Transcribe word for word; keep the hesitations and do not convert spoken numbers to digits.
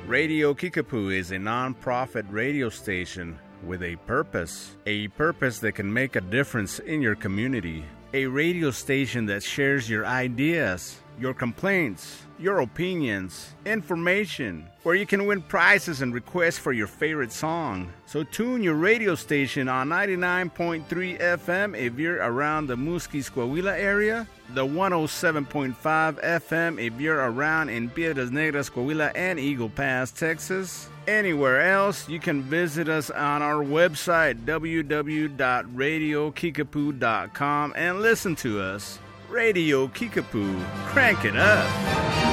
Radio Kickapoo is a non-profit radio station with a purpose, a purpose that can make a difference in your community. A radio station that shares your ideas, your complaints, your opinions, information, where you can win prizes and requests for your favorite song. So tune your radio station on ninety-nine point three F M if you're around the Musquis, Coahuila area, the one oh seven point five F M if you're around in Piedras Negras, Coahuila, and Eagle Pass, Texas. Anywhere else, you can visit us on our website, w w w dot radio kickapoo dot com, and listen to us. Radio Kickapoo, crank it up.